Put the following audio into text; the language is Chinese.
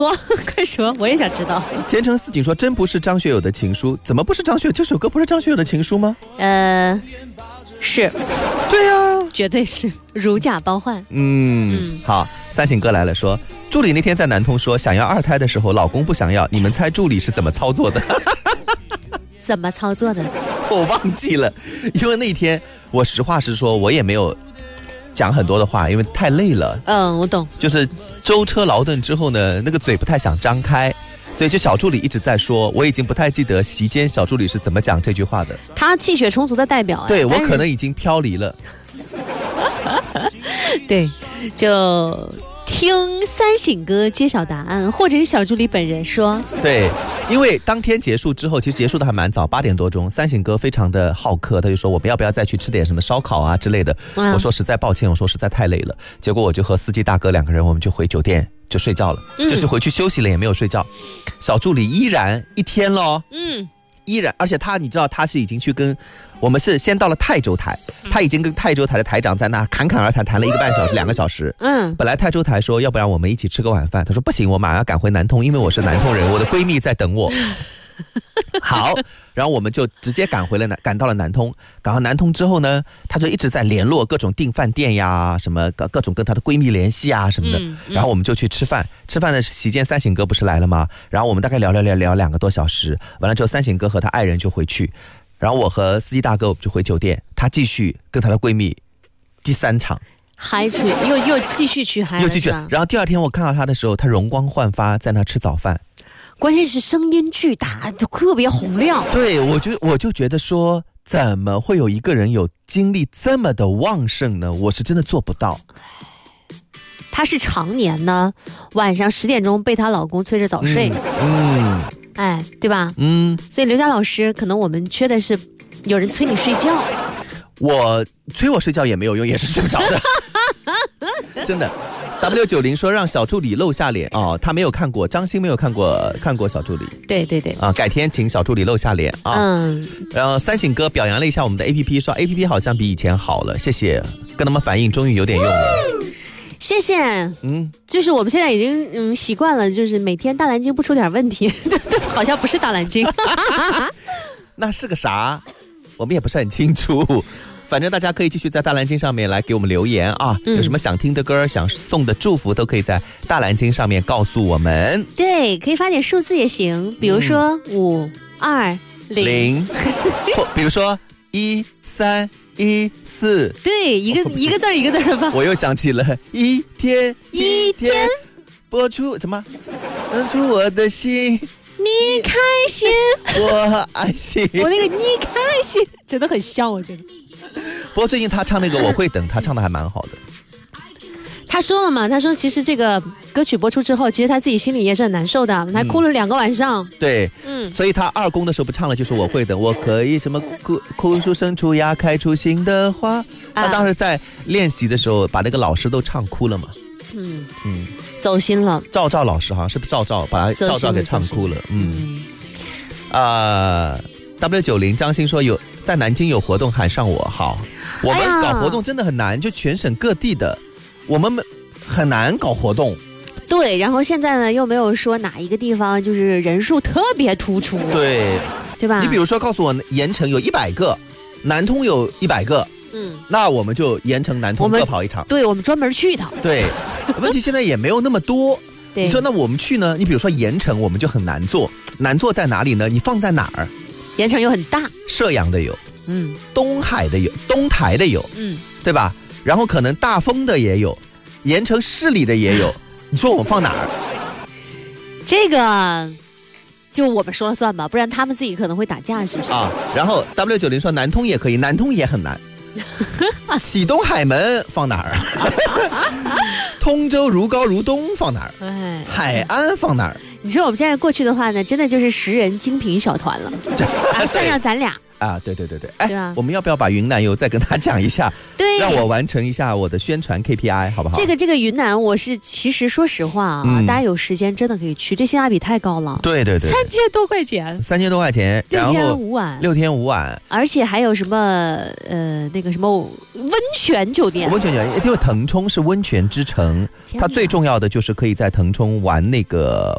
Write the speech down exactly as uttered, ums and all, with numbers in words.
哇，快说，我也想知道。 前程似锦说，真不是张学友的情书，怎么不是张学友？这首歌不是张学友的情书吗？ 呃，是， 对啊， 绝对是如假包换。 嗯，嗯好，三省哥来了，说助理那天在南通说想要二胎的时候，老公不想要，你们猜助理是怎么操作的？ 怎么操作的？ 我忘记了，因为那天我实话实说，我也没有讲很多的话，因为太累了。 嗯，我懂。 就是舟车劳顿之后呢，那个嘴不太想张开，所以就小助理一直在说，我已经不太记得席间小助理是怎么讲这句话的。 他气血充足的代表、啊， 对我可能已经飘离了。 对，就听三省哥揭晓答案，或者是小助理本人说。 对，因为当天结束之后，其实结束的还蛮早，八点多钟。三省哥非常的好客，他就说我们要不要再去吃点什么烧烤啊之类的。嗯、我说实在抱歉，我说实在太累了。结果我就和司机大哥两个人，我们就回酒店就睡觉了，嗯、就是回去休息了，也没有睡觉。小助理依然一天咯，嗯，依然，而且他你知道他是已经去跟。我们是先到了泰州台，他已经跟泰州台的台长在那侃侃而谈，谈了一个半小时、两个小时。嗯，本来泰州台说要不然我们一起吃个晚饭，他说不行，我马上要赶回南通，因为我是南通人，我的闺蜜在等我。好，然后我们就直接赶回了南，赶到了南通。赶到南通之后呢，他就一直在联络各种订饭店呀，什么各各种跟他的闺蜜联系啊什么的。嗯嗯、然后我们就去吃饭，吃饭的期间，三省哥不是来了吗？然后我们大概聊聊聊聊两个多小时，完了之后，三省哥和他爱人就回去。然后我和司机大哥就回酒店，她继续跟她的闺蜜第三场嗨去，又又继续去嗨， 又继续。然后第二天我看到她的时候，她容光焕发，在那吃早饭， 关键是声音巨大，特别洪亮。 对，我就我就觉得说，怎么会有一个人有精力这么的旺盛呢？我是真的做不到。 她是常年呢，晚上十点钟被她老公催着早睡。嗯。嗯哎，对吧？嗯，所以刘佳老师，可能我们缺的是有人催你睡觉。 我催我睡觉也没有用，也是睡不着的。真的 ，W 九零说让小助理露下脸哦，他没有看过，张欣没有看过，看过小助理。 对对对， 啊，改天请小助理露下脸啊。嗯，然后三省哥表扬了一下我们的 A P P， 说 A P P 好像比以前好了，谢谢，跟他们反映终于有点用了。 谢谢，嗯，就是我们现在已经嗯习惯了，就是每天大蓝鲸不出点问题，好像不是大蓝鲸， 那是个啥？我们也不是很清楚。反正大家可以继续在大蓝鲸上面来给我们留言啊，嗯、有什么想听的歌、想送的祝福，都可以在大蓝鲸上面告诉我们。 对，可以发点数字也行，比如说五二零， 或比如说一三。一四， 对，一个一个字一个字的吧。 我又想起了一天一天播出什么，播出我的心， 你开心， 我安心。 我那个你开心真的很像，我觉得。 不过最近他唱那个我会等，他唱的还蛮好的。 他说了嘛，他说其实这个歌曲播出之后，其实他自己心里也是很难受的，他哭了两个晚上。 嗯、对，嗯，所以他二公的时候不唱了，就是我会等，我可以什么枯枯树生出芽，开出新的花。啊、他当时在练习的时候，把那个老师都唱哭了嘛。嗯嗯，走心了。 赵赵老师好像是不是赵赵把他赵赵给唱哭了。嗯，啊、呃、，W 九零张欣说有在南京有活动喊上我，好，我们搞活动真的很难，就全省各地的。我们很难搞活动， 对，然后现在呢又没有说哪一个地方就是人数特别突出， 对， 对吧？ 你比如说告诉我盐城有一百个，南通有一百个，嗯，那我们就盐城南通各跑一场， 对，我们专门去一趟。 对，问题现在也没有那么多，你说那我们去呢？你比如说盐城，我们就很难做，难做在哪里呢？你放在哪儿？ 盐城又很大， 射阳的有，嗯，东海的有，东台的有，嗯，对吧？然后可能大丰的也有，盐城市里的也有，你说我们放哪儿？ 这个就我们说了算吧，不然他们自己可能会打架，是不是？ 啊，然后 W 九零说南通也可以，南通也很难。启东海门放哪儿？通州如皋如东放哪儿？哎，海安放哪儿？ 你说我们现在过去的话呢，真的就是十人精品小团了，啊，算上咱俩。 啊，对对对对，哎，我们要不要把云南游再跟他讲一下？对，让我完成一下我的宣传 K P I， 好不好？ 这个这个云南，我是其实说实话啊，嗯、大家有时间真的可以去，这性价比太高了。 对对对， 三千多块钱， 三千多块钱， 六天五晚， 六天五晚， 而且还有什么呃那个什么温泉酒店， 温泉酒店，因为腾冲是温泉之城，它最重要的就是可以在腾冲玩那个